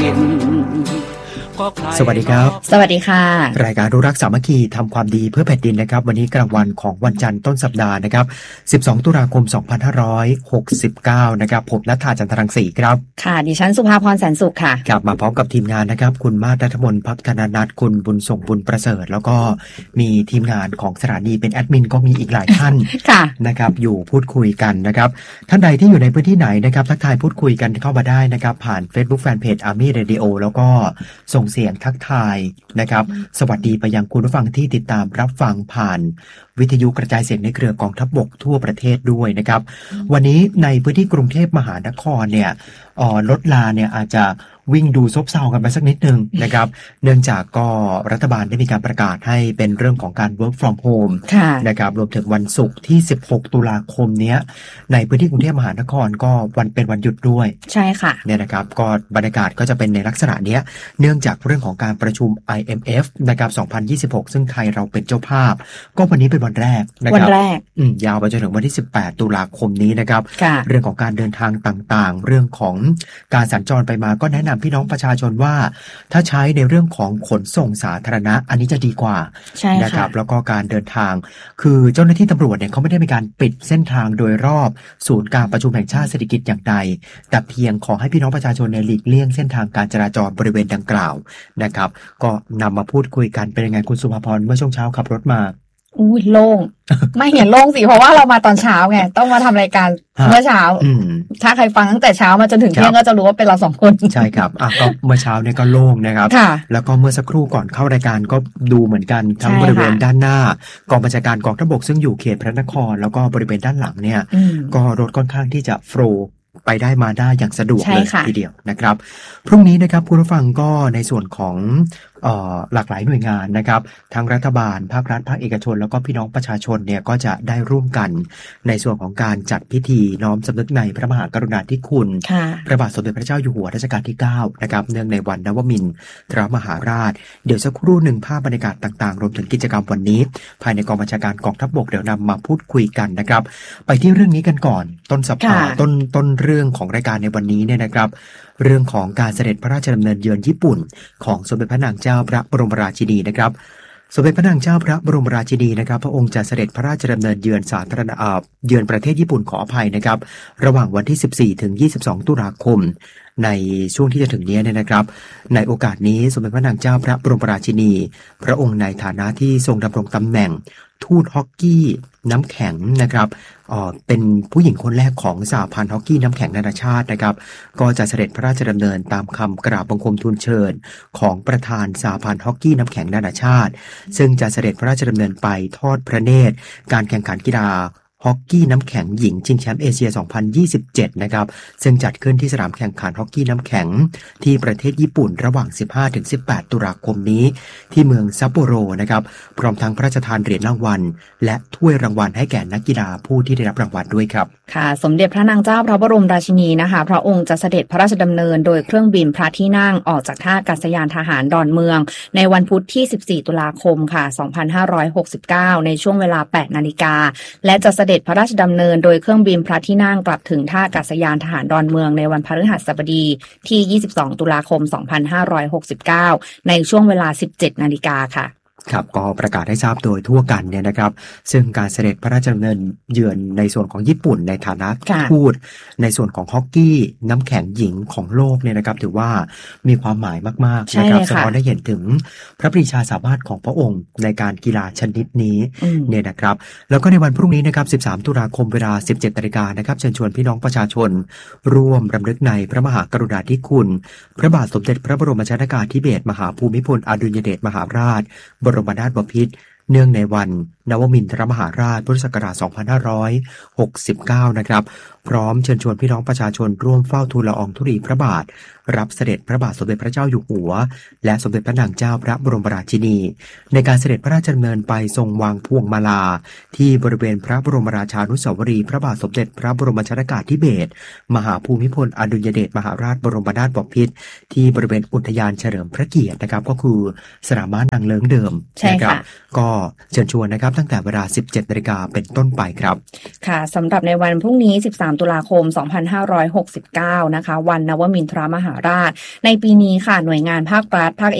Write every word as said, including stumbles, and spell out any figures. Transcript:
นสวัสดีครับสวัสดีค่ะรายการรู้รักสามัคคีทำความดีเพื่อแผ่นดินนะครับวันนี้กลางวันของวันจันทร์ต้นสัปดาห์นะครับสิบสองตุลาคมสองพันห้าร้อยหกสิบเก้านะครับผมณัฐฐาจันทรังสีครับค่ะดิฉันสุภาพรแสนสุขค่ะกลับมาพร้อมกับทีมงานนะครับคุณมาศรัฐมนต์พัฒนานัทคุณบุญส่งบุญประเสริฐแล้วก็มีทีมงานของสถานีเป็นแอดมินก็มีอีกหลายท่านค่ะนะครับอยู่พูดคุยกันนะครับท่านใดที่อยู่ในพื้นที่ไหนนะครับทักทายพูดคุยกันเข้ามาได้นะครับผ่าน Facebook Fanpage Army Radio แล้วก็ส่งเสียงทักทายนะครับสวัสดีไปยังคุณผู้ฟังที่ติดตามรับฟังผ่านวิทยุกระจายเสียงในเครือกองทัพบกทั่วประเทศด้วยนะครับวันนี้ในพื้นที่กรุงเทพมหานครเนี่ยเอ่อรถลาเนี่ยอาจจะวิ่งดูซบเซากันไปสักนิดนึงนะครับเนื่องจากก็รัฐบาลได้มีการประกาศให้เป็นเรื่องของการ work from home นะครับรวมถึงวันศุกร์ที่สิบหกตุลาคมเนี้ยในพื้นที่กรุงเทพมหานครก็วันเป็นวันหยุดด้วยใช่ค่ะเนี่ยนะครับก็บรรยากาศก็จะเป็นในลักษณะเนี้ยเนื่องจากเรื่องของการประชุม ไอ เอ็ม เอฟ นะครับสองพันยี่สิบหกซึ่งไทยเราเป็นเจ้าภาพก็วันนี้เป็นวันแรกนะครับวันแรกอืมยาวไปจนถึงวันที่สิบแปดตุลาคมนี้นะครับเรื่องของการเดินทางต่างๆเรื่องของการสัญจรไปมาก็แนะนำพี่น้องประชาชนว่าถ้าใช้ในเรื่องของขนส่งสาธารณะอันนี้จะดีกว่านะครับแล้วก็การเดินทางคือเจ้าหน้าที่ตำรวจเนี่ยเขาไม่ได้มีการปิดเส้นทางโดยรอบศูนย์การประชุมแห่งชาติเศรษฐกิจอย่างใดแต่เพียงขอให้พี่น้องประชาชนในหลีกเลี่ยงเส้นทางการจราจรบริเวณดังกล่าวนะครับก็นำมาพูดคุยกันเป็นยังไงคุณสุภาพรเมื่อช่วงเช้าขับรถมาอุ้ยโล่ง ไม่เห็นโล่งสิเพราะว่าเรามาตอนเช้าไงต้องมาทำรายการเมื่อเช้าถ้าใครฟังตั้งแต่เช้ามาจนถึงเที่ยงก็จะรู้ว่าเป็นเราสองคนใช่ครับอ่ะก็เมื่อเช้าเนี่ยก็โล่งนะครับแล้วก็เมื่อสักครู่ก่อนเข้ารายการก็ดูเหมือนกันทั้งบริเวณด้านหน้ากองบัญชาการกองทัพบกซึ่งอยู่เขตพระนครแล้วก็บริเวณด้านหลังเนี่ยก็รถค่อนข้างที่จะโฟล์ไปได้มาได้อย่างสะดวกเลยทีเดียวนะครับพรุ่งนี้นะครับคุณผู้ฟังก็ในส่วนของหลากหลายหน่วยงานนะครับทั้งรัฐบาลภาครัฐภาคเอกชนแล้วก็พี่น้องประชาชนเนี่ยก็จะได้ร่วมกันในส่วนของการจัดพิธีน้อมสำนึกในพระมหากรุณาธิคุณพระบาทสมเด็จพระเจ้าอยู่หัวรัชกาลที่เก้านะครับเนื่องในวันนวมินทรมหาราชเดี๋ยวสักครู่หนึ่งภาพบรรยากาศต่างๆรวมถึงกิจกรรมวันนี้ภายในกองบัญชาการกองทัพบกเดี๋ยวนำมาพูดคุยกันนะครับไปที่เรื่องนี้กันก่อนต้นสัปดาห์ต้นต้นเรื่องของรายการในวันนี้เนี่ยนะครับเรื่องของการเสด็จพระราชดำเนินเยือนญี่ปุ่นของสมเด็จพระนางเจ้าพระบรมราชินีนะครับสมเด็จพระนางเจ้าพระบรมราชินีนะครับพระองค์จะเสด็จพระราชดำเนินเยือนสาธารณรัฐเยือนประเทศญี่ปุ่นขออภัยนะครับระหว่างวันที่สิบสี่ถึงยี่สิบสองตุลาคมในช่วงที่จะถึงนี้เนี่ยนะครับในโอกาสนี้สมเด็จพระนางเจ้าพระบรมราชินีพระองค์ในฐานะที่ทรงดำรงตำแหน่งทูตฮอกกี้น้ำแข็งนะครับเอ่อเป็นผู้หญิงคนแรกของสหพันธ์ฮอกกี้น้ำแข็งนานาชาตินะครับก็จะเสด็จพระราชดำเนินตามคำกราบบังคมทูลเชิญของประธานสหพันธ์ฮอกกี้น้ำแข็งนานาชาติซึ่งจะเสด็จพระราชดำเนินไปทอดพระเนตรการแข่งขันกีฬาฮอกกี้น้ำแข็งหญิงชิงแชมป์เอเชียสองพันยี่สิบเจ็ดนะครับซึ่งจัดขึ้นที่สนามแข่งขันฮอกกี้น้ำแข็งที่ประเทศญี่ปุ่นระหว่าง สิบห้าถึงสิบแปด ตุลาคมนี้ที่เมืองซัปโปโรนะครับพร้อมทั้งพระราชทานเหรียญรางวัลและถ้วยรางวัลให้แก่นักกีฬาผู้ที่ได้รับรางวัลด้วยครับค่ะสมเด็จพระนางเจ้าพระบรมราชินีนะคะพระองค์จะเสด็จพระราชดำเนินโดยเครื่องบินพระที่นั่งออกจากท่าอากาศยานทหารดอนเมืองในวันพุธที่สิบสี่ตุลาคมค่ะสองพันห้าร้อยหกสิบเก้าในช่วงเวลา แปดนาฬิกาและจะเสด็จพระราชดำเนินโดยเครื่องบินพระที่นั่งกลับถึงท่าอากาศยานทหารดอนเมืองในวันพฤหัสบดีที่ยี่สิบสองตุลาคมสองพันห้าร้อยหกสิบเก้าในช่วงเวลา สิบเจ็ดนาฬิกาค่ะครับก็ประกาศให้ทราบโดยทั่วกันเนี่ยนะครับซึ่งการเสด็จพระราชดำเนินเยือนในส่วนของญี่ปุ่นในฐานะทูตในส่วนของฮอกกี้น้ำแข็งหญิงของโลกเนี่ยนะครับถือว่ามีความหมายมากๆนะครับสะท้อนได้เห็นถึงพระปรีชาสามารถของพระองค์ในการกีฬาชนิดนี้เนี่ยนะครับแล้วก็ในวันพรุ่งนี้นะครับสิบสามตุลาคมเวลา สิบเจ็ดนาฬิกานะครับเชิญชวนพี่น้องประชาชนร่วมรำลึกในพระมหากรุณาธิคุณพระบาทสมเด็จพระบรมชนกาธิเบศรมหาภูมิพลอดุลยเดชมหาราชบรมนาถบพิตรเนื่องในวันนวมินทรมหาราชพุทธศักราชสองพันห้าร้อยหกสิบเก้านะครับพร้อมเชิญชวนพี่น้องประชาชนร่วมเฝ้าทูลละอองธุลีพระบาทรับเสด็จพระบาทสมเด็จพระเจ้าอยู่หัวและสมเด็จพระนางเจ้าพระบรมราชินีในการเสด็จพระราชดำเนินไปทรงวางพวงมาลาที่บริเวณพระบรมราชานุสาวรีย์พระบาทสมเด็จพระบรมชนกาธิเบศรมหาภูมิพลอดุลยเดชมหาราชบรมนาถบพิตรที่บริเวณอุทยานเฉลิมพระเกียรตินะครับก็คือสนามม้านางเลิ้งเดิมนะครับก็เชิญชวนนะครับตั้งแต่เวลา สิบเจ็ดนาฬิกา เป็นต้นไปครับค่ะสำหรับในวันพรุ่งนี้สิบสามตุลาคมสองพันห้าร้อยหกสิบเก้านะคะวันนวมินทรมหาราชในปีนี้ค่ะหน่วยงานภาครัฐภาค